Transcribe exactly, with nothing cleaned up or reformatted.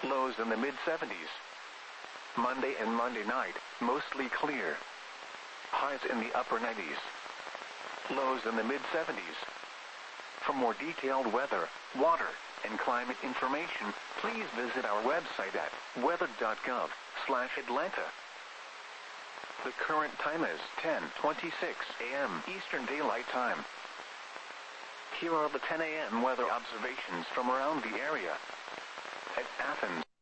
Lows in the mid seventies. Monday and Monday night, mostly clear. Highs in the upper nineties. Lows in the mid seventies. For more detailed weather, water, and climate information, please visit our website at weather dot gov slash Atlanta. The current time is ten twenty-six a m Eastern Daylight Time. Here are the ten a m weather observations from around the area. At Athens,